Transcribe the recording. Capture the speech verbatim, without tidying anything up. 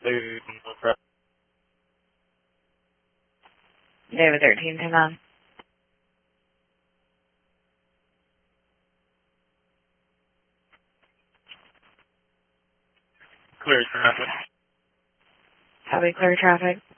David thirteen, turn on. Clear traffic. Copy, clear traffic.